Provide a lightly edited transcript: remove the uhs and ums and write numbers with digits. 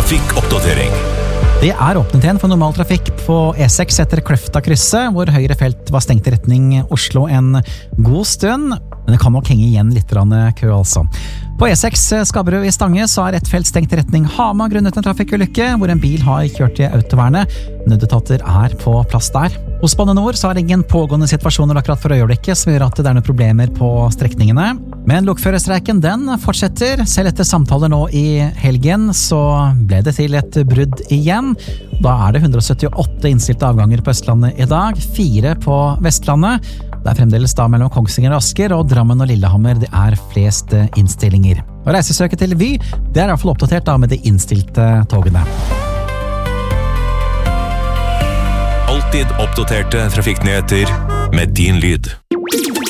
Trafikkoppdatering. Det åpnet igjen for normal trafikk på E6 etter Kløfta-krysset, hvor høyre felt var stengt i retning Oslo en god stund, men det kan nok henge igjen litt kø altså. På E6 Skabberud i Stange så ett felt stengt i retning Hamar grunnet en trafikkulykke, hvor en bil har kjørt i autovernet. Nødetater på plass der. Hos Bane NOR så det ingen pågående situasjoner akkurat for øyeblikket som gjør at det noen problemer på strekningene. Men lokførerstreiken den fortsetter. Selv etter samtaler nå i helgen så ble det til et brudd igjen. Da det 178 innstilte avganger på Østlandet i dag, 4 på Vestlandet. Det fremdeles da mellom Kongsvinger og Asker, og Drammen og Lillehammer det flest innstillinger. Og reisesøket til Vy, det I hvert fall oppdatert da med de innstilte togene. Alltid oppdaterte trafikknyheter med din lyd.